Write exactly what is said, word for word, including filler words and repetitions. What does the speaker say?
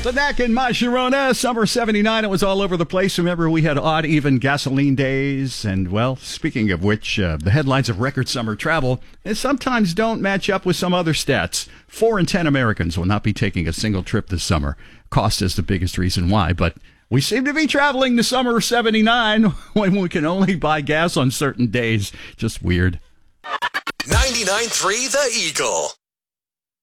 Back in my Sharona, summer seventy-nine, it was all over the place. Remember, we had odd, even gasoline days. And, well, speaking of which, uh, the headlines of record summer travel eh, sometimes don't match up with some other stats. Four in ten Americans will not be taking a single trip this summer. Cost is the biggest reason why, but we seem to be traveling the summer of seventy-nine when we can only buy gas on certain days. Just weird. ninety-nine point three The Eagle.